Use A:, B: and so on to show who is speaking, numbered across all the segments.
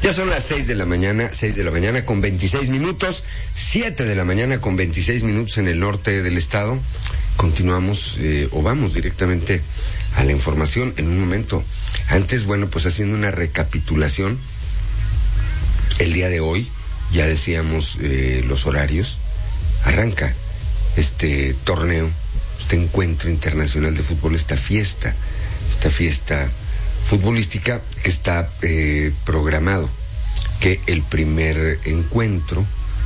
A: Ya son las 6 de la mañana con 26 minutos, 7 de la mañana con 26 minutos en el norte del estado. Continuamos o vamos directamente a la información en un momento. Antes, bueno, pues haciendo una recapitulación, el día de hoy, ya decíamos los horarios, arranca este torneo, este encuentro internacional de fútbol, esta fiesta futbolística que está programado que el primer encuentro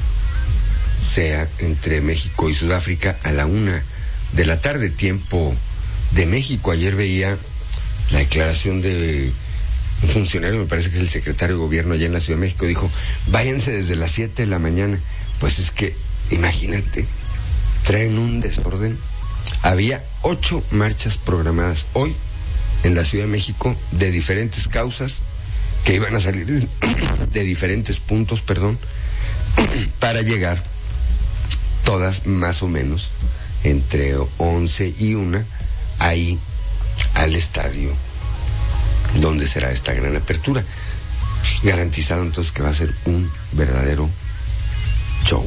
A: sea entre México y Sudáfrica a la 1:00 p.m, tiempo de México. Ayer veía la declaración de un funcionario, me parece que es el secretario de gobierno allá en la Ciudad de México, dijo, váyanse desde las 7 de la mañana. Pues es que, imagínate, traen un desorden. Había 8 marchas programadas hoy en la Ciudad de México de diferentes causas que iban a salir de diferentes puntos, para llegar todas más o menos entre 11 y 1 ahí al estadio donde será esta gran apertura. Garantizado entonces que va a ser un verdadero show.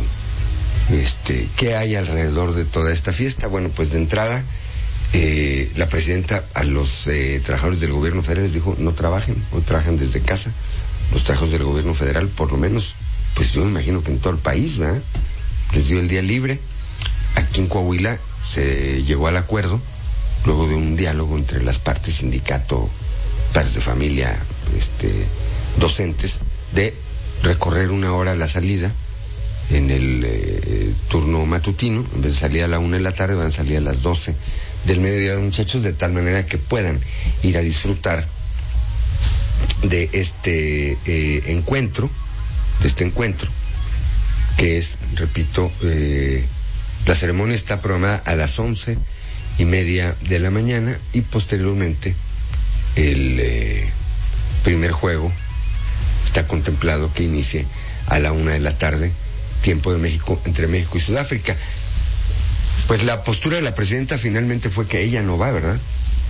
A: ¿Qué hay alrededor de toda esta fiesta? Bueno, pues de entrada la presidenta a los trabajadores del gobierno federal les dijo, no trabajen, hoy trabajan desde casa. Los trabajadores del gobierno federal, por lo menos, pues yo me imagino que en todo el país, ¿verdad?, les dio el día libre. Aquí en Coahuila se llegó al acuerdo, luego de un diálogo entre las partes, sindicato, padres de familia, docentes, de recorrer 1 hora la salida en el turno matutino. En vez de salir a la 1:00 p.m, van a salir a las 12 del mediodía los muchachos, de tal manera que puedan ir a disfrutar de este encuentro, que es, repito, la ceremonia está programada a las 11:30 de la mañana y posteriormente el primer juego está contemplado que inicie a la 1:00 p.m, tiempo de México, entre México y Sudáfrica. Pues la postura de la presidenta finalmente fue que ella no va, ¿verdad?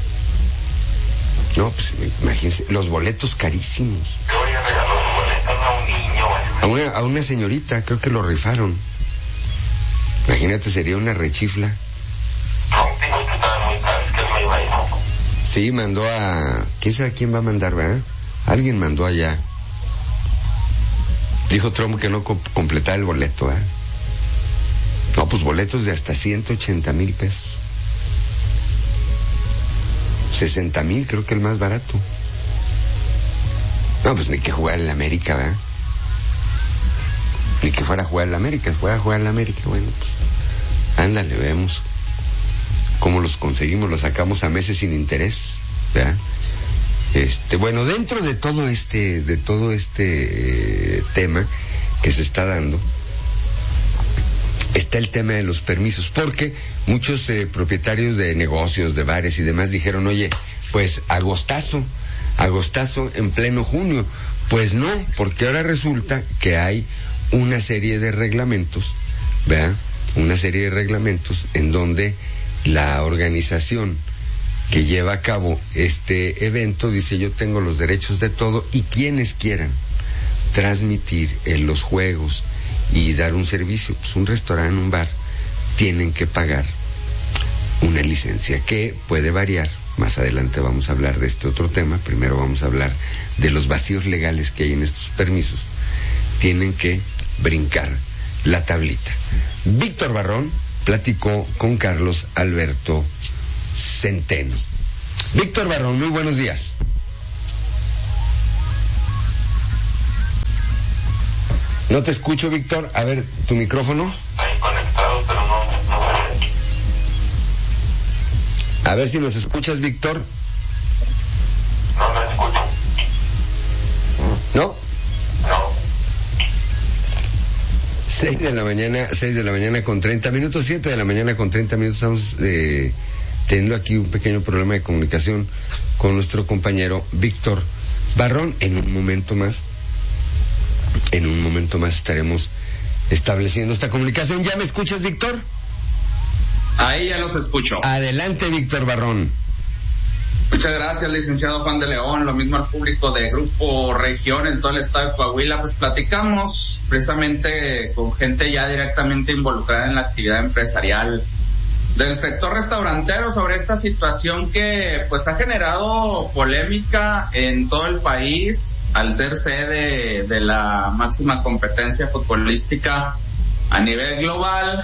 A: No, pues imagínense, los boletos carísimos.
B: Yo ya regaló los boletos a un niño.
A: A una señorita, creo que lo rifaron. Imagínate, sería una rechifla.
B: No, digo que estaban muy caros, que no iba a ir.
A: Sí, mandó a... ¿Quién sabe quién va a mandar, verdad? Alguien mandó allá. Dijo Trump que no completaba el boleto, ¿verdad? No, pues boletos de hasta 180,000 pesos. 60,000, creo que el más barato. No, pues ni que jugar en la América, ¿verdad? Ni que fuera a jugar en la América, bueno, pues ándale, vemos cómo los conseguimos, los sacamos a meses sin interés, ¿verdad? Bueno, dentro de todo este tema que se está dando, está el tema de los permisos, porque muchos propietarios de negocios, de bares y demás dijeron, oye, pues agostazo en pleno junio. Pues no, porque ahora resulta que hay una serie de reglamentos, ¿verdad? Una serie de reglamentos en donde la organización que lleva a cabo este evento dice, yo tengo los derechos de todo, y quienes quieran transmitir en los juegos y dar un servicio, pues un restaurante, un bar, tienen que pagar una licencia que puede variar. Más adelante vamos a hablar de este otro tema. Primero vamos a hablar de los vacíos legales que hay en estos permisos. Tienen que brincar la tablita. Víctor Barrón platicó con Carlos Alberto Centeno. Víctor Barrón, muy buenos días. No te escucho, Víctor. A ver, tu micrófono.
B: Ahí conectado, pero no se ve.
A: A ver si nos escuchas, Víctor.
B: No me escucho.
A: ¿No?
B: No.
A: 6 de la mañana con 30 minutos, 7 de la mañana con 30 minutos. Estamos teniendo aquí un pequeño problema de comunicación con nuestro compañero Víctor Barrón. En un momento más estaremos estableciendo esta comunicación. ¿Ya me escuchas, Víctor?
C: Ahí ya los escucho.
A: Adelante, Víctor Barrón.
C: Muchas gracias, licenciado Juan de León. Lo mismo al público de Grupo Región en todo el estado de Coahuila. Pues platicamos precisamente con gente ya directamente involucrada en la actividad empresarial del sector restaurantero sobre esta situación que pues ha generado polémica en todo el país al ser sede de la máxima competencia futbolística a nivel global.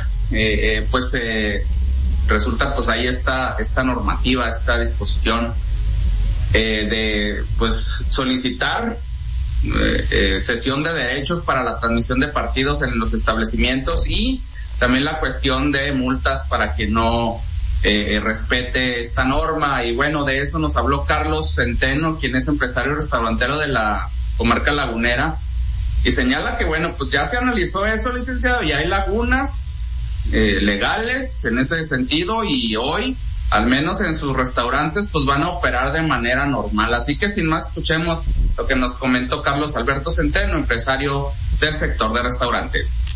C: Resulta pues ahí esta normativa, esta disposición de pues solicitar cesión de derechos para la transmisión de partidos en los establecimientos y también la cuestión de multas para quien no respete esta norma. Y bueno, de eso nos habló Carlos Centeno, quien es empresario restaurantero de la comarca lagunera, y señala que bueno, pues ya se analizó eso, licenciado, y hay lagunas legales en ese sentido, y hoy, al menos en sus restaurantes, pues van a operar de manera normal. Así que sin más, escuchemos lo que nos comentó Carlos Alberto Centeno, empresario del sector de restaurantes.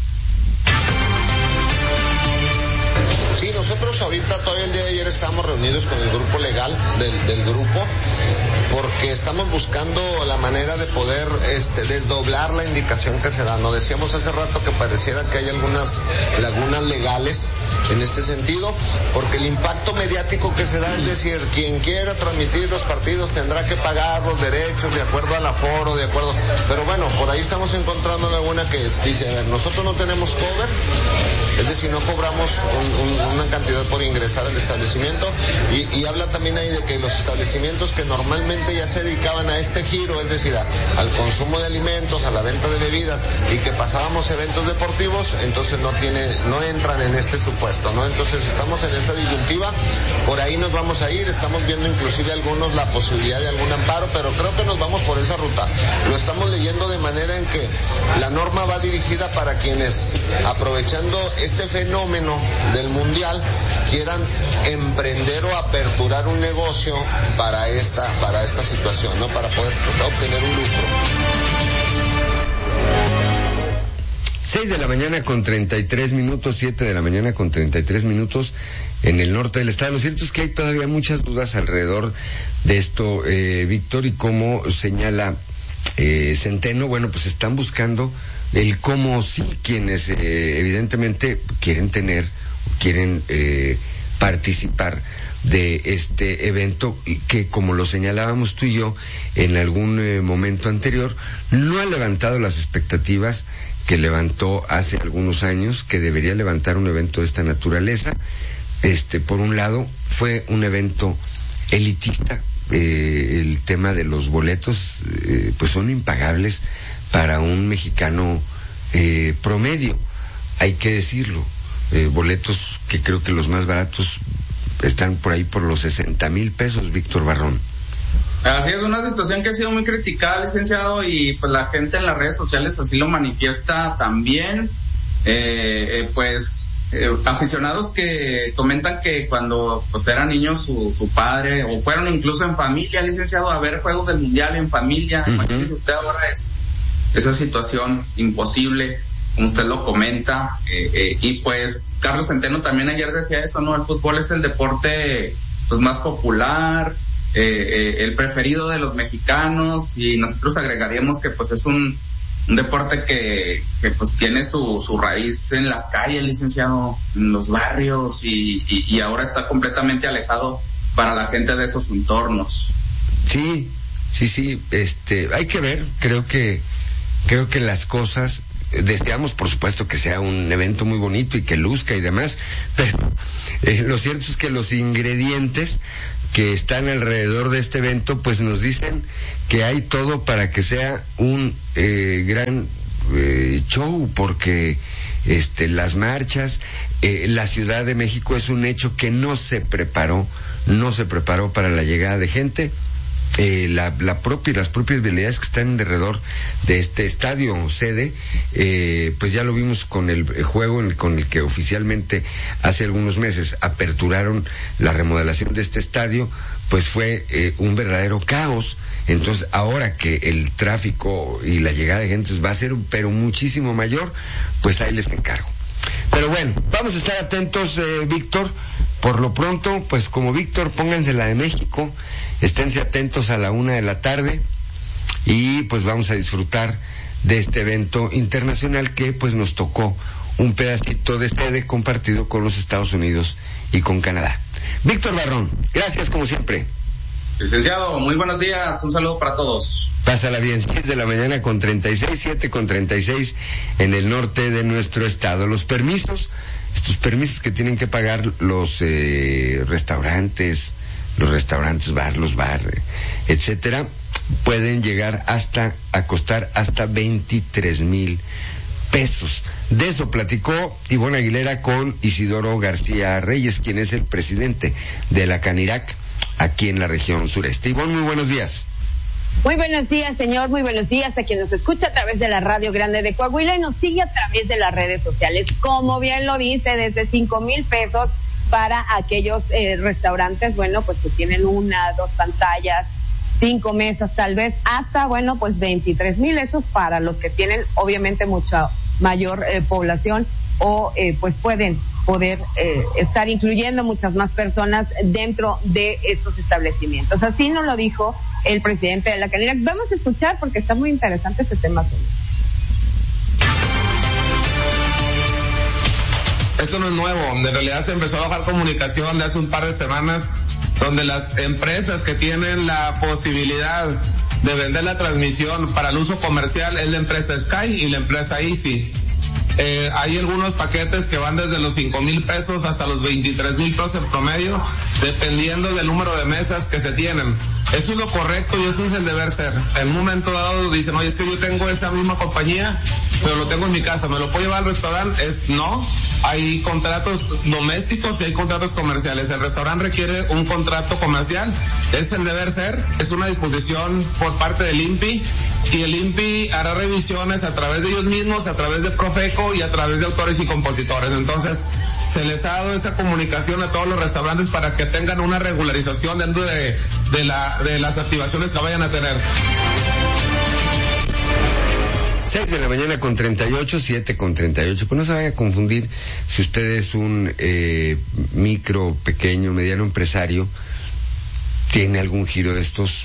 D: Sí, nosotros ahorita, todavía el día de ayer estábamos reunidos con el grupo legal del grupo, porque estamos buscando la manera de poder desdoblar la indicación que se da. Nos decíamos hace rato que pareciera que hay algunas lagunas legales en este sentido, porque el impacto mediático que se da, es decir, quien quiera transmitir los partidos tendrá que pagar los derechos de acuerdo al aforo, pero bueno, por ahí estamos encontrando alguna que dice, a ver, nosotros no tenemos cover, es decir, no cobramos una cantidad por ingresar al establecimiento, y habla también ahí de que los establecimientos que normalmente ya se dedicaban a este giro, es decir, al consumo de alimentos, a la venta de bebidas, y que pasábamos eventos deportivos, entonces no entran en este supuesto, ¿no? Entonces estamos en esa disyuntiva, por ahí nos vamos a ir, estamos viendo inclusive algunos la posibilidad de algún amparo, pero creo que nos vamos por esa ruta. Lo estamos leyendo de manera en que la norma va dirigida para quienes, aprovechando este fenómeno del mundial, quieran emprender o aperturar un negocio para esta situación, ¿no? Para poder obtener un lucro.
A: 6 de la mañana con 33 minutos, 7 de la mañana con 33 minutos en el norte del estado. Lo cierto es que hay todavía muchas dudas alrededor de esto, Víctor, y como señala Centeno, bueno, pues están buscando el cómo sí quienes evidentemente quieren participar de este evento, que como lo señalábamos tú y yo en algún momento anterior, no ha levantado las expectativas que levantó hace algunos años, que debería levantar un evento de esta naturaleza. Por un lado, fue un evento elitista. El tema de los boletos pues son impagables para un mexicano promedio, hay que decirlo. Boletos que creo que los más baratos están por ahí por los 60,000 pesos, Víctor Barrón.
C: Así es, una situación que ha sido muy criticada, licenciado, y pues la gente en las redes sociales así lo manifiesta también. Aficionados que comentan que cuando pues eran niños su padre, o fueron incluso en familia, licenciado, a ver juegos del mundial en familia. Uh-huh. Imagínese usted ahora esa situación imposible, como usted lo comenta, y pues Carlos Centeno también ayer decía eso, ¿no? El fútbol es el deporte pues más popular, el preferido de los mexicanos, y nosotros agregaríamos que pues es un deporte que pues tiene su raíz en las calles, licenciado, en los barrios, y ahora está completamente alejado para la gente de esos entornos.
A: Sí, hay que ver, creo que las cosas, deseamos por supuesto que sea un evento muy bonito y que luzca y demás, pero lo cierto es que los ingredientes que están alrededor de este evento pues nos dicen que hay todo para que sea un gran show, porque las marchas, la Ciudad de México es un hecho que no se preparó para la llegada de gente. Las propias vialidades que están alrededor de este estadio sede, pues ya lo vimos con el juego con el que oficialmente hace algunos meses aperturaron la remodelación de este estadio, pues fue un verdadero caos. Entonces ahora que el tráfico y la llegada de gente va a ser pero muchísimo mayor, pues ahí les encargo. Pero bueno, vamos a estar atentos, Víctor. Por lo pronto, pues como Víctor, pónganse la de México Esténse atentos a la 1:00 p.m. y pues vamos a disfrutar de este evento internacional que pues nos tocó un pedacito de sede compartido con los Estados Unidos y con Canadá. Víctor Barrón, gracias como siempre.
C: Licenciado, muy buenos días, un saludo para todos.
A: Pásala bien, 6:36 con 7:36 en el norte de nuestro estado. Los permisos, estos permisos que tienen que pagar los restaurantes, los bar, etcétera, pueden llegar a costar hasta 23,000 pesos. De eso platicó Ivonne Aguilera con Isidoro García Reyes, quien es el presidente de la Canirac aquí en la región sureste. Ivonne, muy buenos días.
E: Muy buenos días, señor, muy buenos días a quien nos escucha a través de la Radio Grande de Coahuila y nos sigue a través de las redes sociales. Como bien lo dice, desde 5,000 pesos para aquellos restaurantes, bueno, pues que tienen 1, 2 pantallas, 5 mesas tal vez, hasta, bueno, pues 23,000 pesos para los que tienen obviamente mucha mayor población o pues poder estar incluyendo muchas más personas dentro de estos establecimientos. Así nos lo dijo el presidente de la Canirac. Vamos a escuchar porque está muy interesante este tema.
F: Esto no es nuevo, en realidad se empezó a bajar comunicación de hace un par de semanas, donde las empresas que tienen la posibilidad de vender la transmisión para el uso comercial es la empresa Sky y la empresa Easy. Hay algunos paquetes que van desde los 5,000 pesos hasta los 23,000 pesos en promedio, dependiendo del número de mesas que se tienen. Eso es lo correcto y eso es el deber ser. En un momento dado dicen, oye, es que yo tengo esa misma compañía, pero lo tengo en mi casa, ¿me lo puedo llevar al restaurante? No. Hay contratos domésticos y hay contratos comerciales. El restaurante requiere un contrato comercial, es el deber ser, es una disposición por parte del INPI y el INPI hará revisiones a través de ellos mismos, a través de Profeco y a través de autores y compositores. Entonces, se les ha dado esa comunicación a todos los restaurantes para que tengan una regularización dentro de las activaciones que vayan a tener.
A: 6:38 con 7:38. Pues no se vaya a confundir si usted es un micro, pequeño, mediano empresario, tiene algún giro de estos,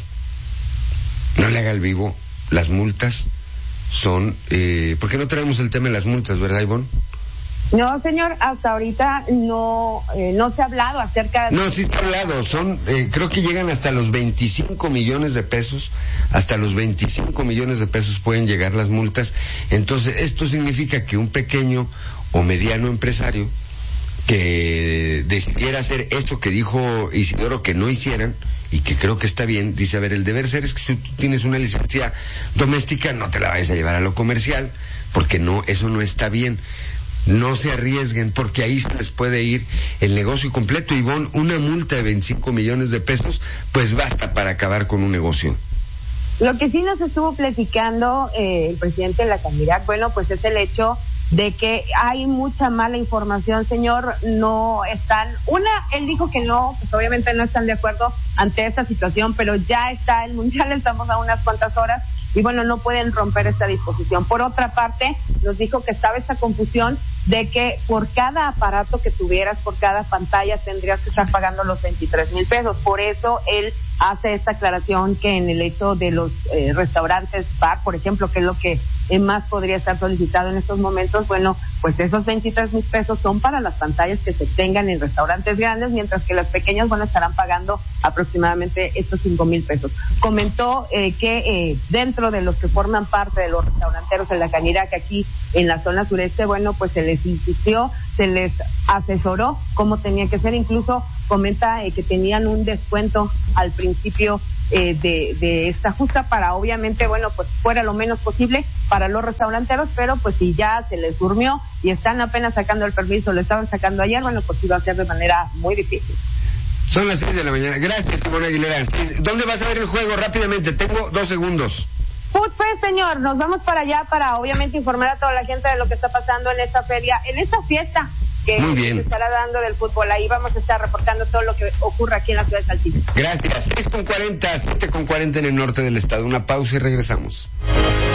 A: no le haga el vivo. Las multas son, ¿por qué no traemos el tema de las multas, verdad, Ivonne?
E: No, señor, hasta ahorita no se ha hablado acerca de...
A: No, sí se ha hablado, son, creo que llegan hasta los 25 millones de pesos, hasta los 25 millones de pesos pueden llegar las multas. Entonces, esto significa que un pequeño o mediano empresario que decidiera hacer esto que dijo Isidoro que no hicieran, y que creo que está bien, dice, a ver, el deber ser es que si tú tienes una licencia doméstica, no te la vayas a llevar a lo comercial, porque no, eso no está bien. No se arriesguen porque ahí se les puede ir el negocio completo. Ivonne, una multa de 25 millones de pesos, pues basta para acabar con un negocio.
E: Lo que sí nos estuvo platicando el presidente de la Canirac, bueno, pues es el hecho de que hay mucha mala información, señor. No están, él dijo que no, pues obviamente no están de acuerdo ante esta situación, pero ya está el Mundial, estamos a unas cuantas horas y bueno, no pueden romper esta disposición. Por otra parte, nos dijo que estaba esta confusión de que por cada aparato que tuvieras, por cada pantalla, tendrías que estar pagando los 23,000 pesos. Por eso él hace esta aclaración que en el hecho de los restaurantes bar, por ejemplo, que es lo que más podría estar solicitado en estos momentos, bueno, pues esos 23,000 pesos son para las pantallas que se tengan en restaurantes grandes, mientras que las pequeñas, bueno, estarán pagando aproximadamente estos 5,000 pesos. Comentó que dentro de los que forman parte de los restauranteros de la Canirac aquí en la zona sureste, bueno, pues se les insistió, se les asesoró cómo tenía que ser. Incluso comenta que tenían un descuento al principio de esta justa para obviamente, bueno, pues fuera lo menos posible para los restauranteros, pero pues si ya se les durmió y están apenas sacando el permiso, lo estaban sacando ayer, bueno, pues iba a ser de manera muy difícil.
A: Son las 6 de la mañana. Gracias, Ivonne Aguilera. ¿Dónde vas a ver el juego? Rápidamente, tengo 2 segundos.
E: Pues, señor, nos vamos para allá para obviamente informar a toda la gente de lo que está pasando en esta feria, en esta fiesta que se estará dando del fútbol. Ahí vamos a estar reportando todo lo que ocurra aquí en la ciudad de Saltillo.
A: Gracias. 6:40, 7:40 en el norte del estado. Una pausa y regresamos.